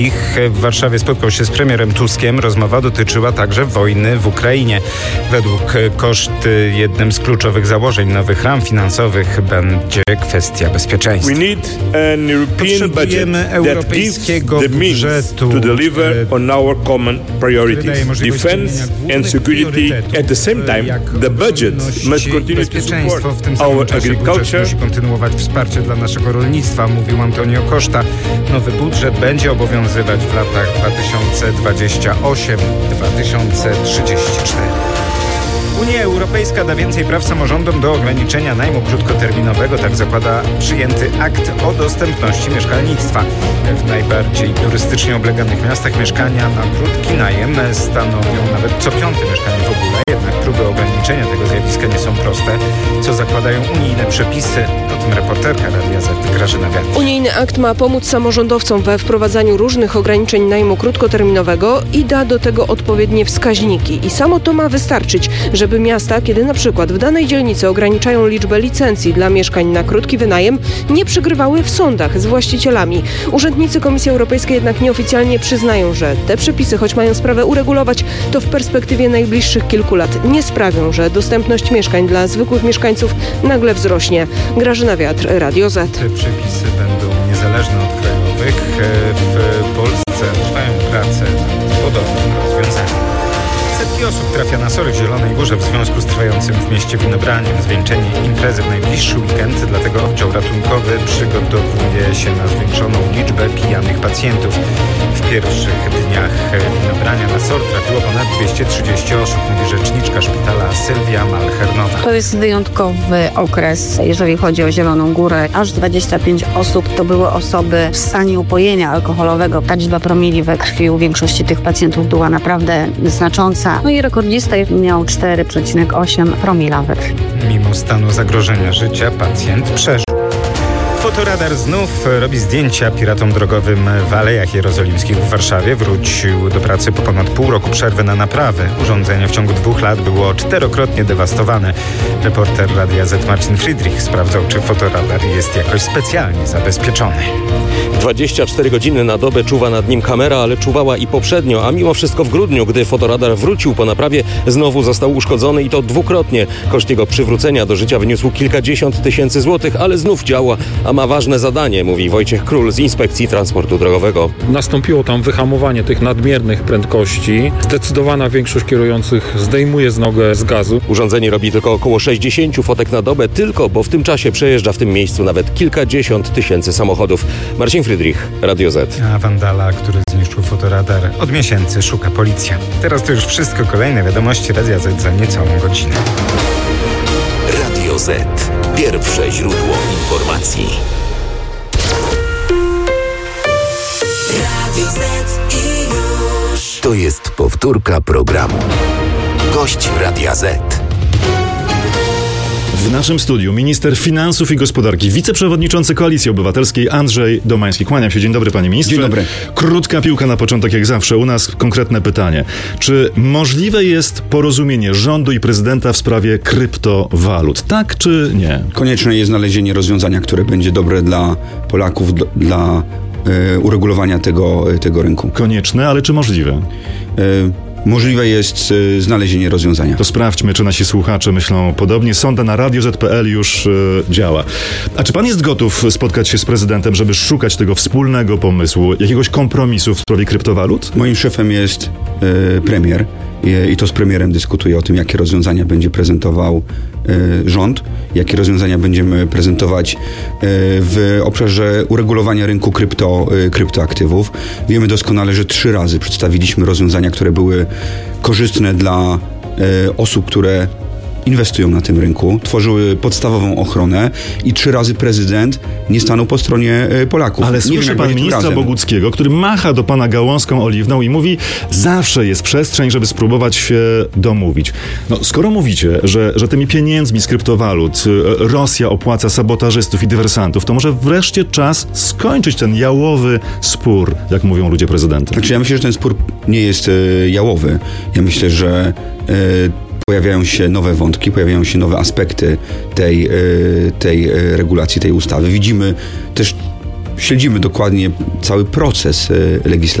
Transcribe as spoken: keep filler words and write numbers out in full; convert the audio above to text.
W Warszawie spotkał się z premierem Tuskiem. Rozmowa dotyczyła także wojny w Ukrainie. Według Koszty jednym z kluczowych założeń nowych ram finansowych będzie kwestia bezpieczeństwa. Potrzebujemy europejskiego budżetu, który daje możliwość At the same time, the budget must continue to support w tym samym czasie budżet musi kontynuować wsparcie dla naszego rolnictwa, mówił Antonio Costa. Nowy budżet będzie obowiązywać w latach dwa tysiące dwudziestym ósmym do dwa tysiące trzydziestego czwartego. Unia Europejska da więcej praw samorządom do ograniczenia najmu krótkoterminowego, tak zakłada przyjęty akt o dostępności mieszkalnictwa. W najbardziej turystycznie obleganych miastach mieszkania na krótki najem stanowią nawet co piąte mieszkanie w ogóle. Jednak próby ograniczenia tego zjawiska nie są proste, co zakładają unijne przepisy. O tym reporterka Radia Z Grażyna Wiatr. Unijny akt ma pomóc samorządowcom we wprowadzaniu różnych ograniczeń najmu krótkoterminowego i da do tego odpowiednie wskaźniki. I samo to ma wystarczyć, żeby miasta, kiedy na przykład w danej dzielnicy ograniczają liczbę licencji dla mieszkań na krótki wynajem, nie przegrywały w sądach z właścicielami. Urzędnicy Komisji Europejskiej jednak nieoficjalnie przyznają, że te przepisy, choć mają sprawę uregulować, to w perspektywie najbliższych kilku lat nie sprawią, że dostępność mieszkań dla zwykłych mieszkańców nagle wzrośnie. Grażyna Wiatr, Radio Z. Te przepisy będą niezależne od krajowych. W Polsce trwają prace nad podobnym rozwiązaniem. Setki osób trafia na sory w Zielonej Górze w związku z trwającym w mieście winobraniem. Zwieńczenie imprezy w najbliższy weekend, dlatego oddział ratunkowy przygotowuje się na zwiększoną liczbę pijanych pacjentów. W pierwszych dniach winobrania na SOR trafiło ponad dwieście trzydzieści osób, mówi rzeczniczka szpitala Sylwia Malchernowa. To jest wyjątkowy okres, jeżeli chodzi o Zieloną Górę. Aż dwadzieścia pięć osób to były osoby w stanie upojenia alkoholowego. Ta liczba promili we krwi u większości tych pacjentów była naprawdę znacząca. No i rekordzista miał cztery przecinek osiem promila we krwi. Mimo stanu zagrożenia życia pacjent przeżył. Fotoradar znów robi zdjęcia piratom drogowym w Alejach Jerozolimskich w Warszawie. Wrócił do pracy po ponad pół roku przerwy na naprawy. Urządzenie w ciągu dwóch lat było czterokrotnie dewastowane. Reporter Radia Z Marcin Friedrich sprawdzał, czy fotoradar jest jakoś specjalnie zabezpieczony. dwadzieścia cztery godziny na dobę czuwa nad nim kamera, ale czuwała i poprzednio, a mimo wszystko w grudniu, gdy fotoradar wrócił po naprawie, znowu został uszkodzony i to dwukrotnie. Koszt jego przywrócenia do życia wyniósł kilkadziesiąt tysięcy złotych, ale znów działa, a ma ważne zadanie, mówi Wojciech Król z Inspekcji Transportu Drogowego. Nastąpiło tam wyhamowanie tych nadmiernych prędkości. Zdecydowana większość kierujących zdejmuje z nogę z gazu. Urządzenie robi tylko około sześćdziesiąt fotek na dobę, tylko bo w tym czasie przejeżdża w tym miejscu nawet kilkadziesiąt tysięcy samochodów. Marcin Friedrich, Radio Z. A wandala, który zniszczył fotoradar, od miesięcy szuka policja. Teraz to już wszystko. Kolejne wiadomości Radia Z za niecałą godzinę. Radio Z. Pierwsze źródło informacji. Radio Z i już. To jest powtórka programu. Gość Radia Z. W naszym studiu minister finansów i gospodarki, wiceprzewodniczący Koalicji Obywatelskiej Andrzej Domański. Kłaniam się. Dzień dobry, panie ministrze. Dzień dobry. Krótka piłka na początek, jak zawsze. U nas konkretne pytanie. Czy możliwe jest porozumienie rządu i prezydenta w sprawie kryptowalut? Tak czy nie? Konieczne jest znalezienie rozwiązania, które będzie dobre dla Polaków, dla y, uregulowania tego, tego rynku. Konieczne, ale czy możliwe? Y, Możliwe jest y, znalezienie rozwiązania. To sprawdźmy, czy nasi słuchacze myślą podobnie. Sonda na radio zet kropka pe el już y, działa. A czy pan jest gotów spotkać się z prezydentem, żeby szukać tego wspólnego pomysłu, jakiegoś kompromisu w sprawie kryptowalut? Moim szefem jest y, premier i, i to z premierem dyskutuję o tym, jakie rozwiązania będzie prezentował y, rząd, jakie rozwiązania będziemy prezentować y, w obszarze uregulowania rynku krypto, y, kryptoaktywów. Wiemy doskonale, że trzy razy przedstawiliśmy rozwiązania, które były korzystne dla y, osób, które inwestują na tym rynku, tworzyły podstawową ochronę i trzy razy prezydent nie stanął po stronie Polaków. Ale słyszy pan ministra Boguckiego, który macha do pana gałązką oliwną i mówi, zawsze jest przestrzeń, żeby spróbować się domówić. No, skoro mówicie, że, że tymi pieniędzmi z kryptowalut Rosja opłaca sabotażystów i dywersantów, to może wreszcie czas skończyć ten jałowy spór, jak mówią ludzie prezydenta. Znaczy, ja myślę, że ten spór nie jest e, jałowy. Ja myślę, że e, pojawiają się nowe wątki, pojawiają się nowe aspekty tej, tej regulacji, tej ustawy. Widzimy też śledzimy dokładnie cały proces legislacyjny.